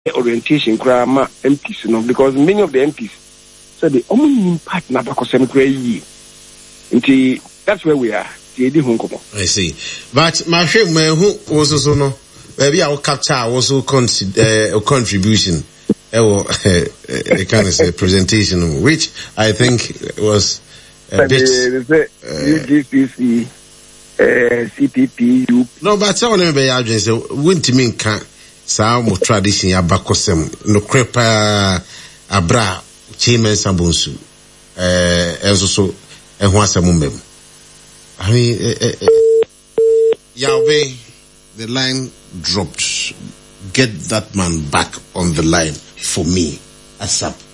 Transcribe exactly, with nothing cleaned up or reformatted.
orientation grama M Ps, you know, because many of the M Ps so the only impact na bakosem kray. That's where we are. I see. But my friend who was also no maybe our capture also consider uh, contribution or uh, kind of say presentation, which I think was a bit U G C C, C P P U. No, but someone remember I just say wouldn't mean can some tradition abakosem no crepa abra chimen sabonsu eh also and what's a mumem. I mean, uh, uh, uh, Yahweh, the line dropped. Get that man back on the line for me, ASAP.